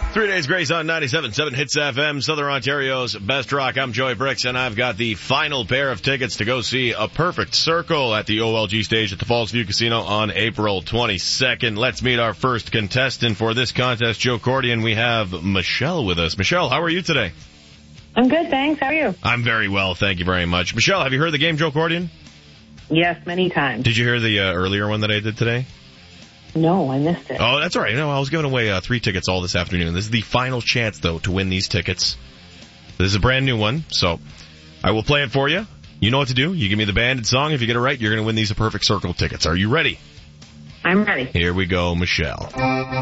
3 Days Grace on 97.7 Hits FM, Southern Ontario's best rock. I'm Joey Bricks, and I've got the final pair of tickets to go see A Perfect Circle at the OLG stage at the Falls View Casino on April 22nd. Let's meet our first contestant for this contest, Joe Cordian. We have Michelle with us. Michelle, how are you today? I'm good, thanks. How are you? I'm very well, thank you very much. Michelle, have you heard the game, Joe Cordian? Yes, many times. Did you hear the earlier one that I did today? No, I missed it. Oh, that's all right. No, I was giving away 3 tickets all this afternoon. This is the final chance, though, to win these tickets. This is a brand new one, so I will play it for you. You know what to do. You give me the band and song. If you get it right, you're going to win these A Perfect Circle tickets. Are you ready? I'm ready. Here we go, Michelle.